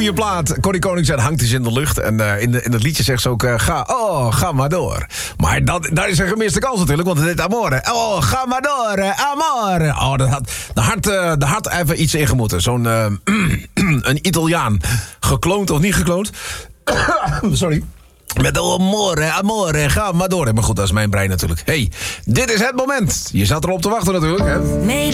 goede plaat. Corrie Konings hangt dus in de lucht. En in het liedje zegt ze ook... ga maar door. Maar daar is een gemiste kans natuurlijk. Want het heet Amore. Oh, ga maar door. Amore. Oh, daar had even iets in gemoeten. Zo'n een Italiaan. Gekloond of niet gekloond. Sorry. Met amore, ga maar door. Maar goed, dat is mijn brein natuurlijk. Hey, dit is het moment. Je zat erop te wachten natuurlijk, hè?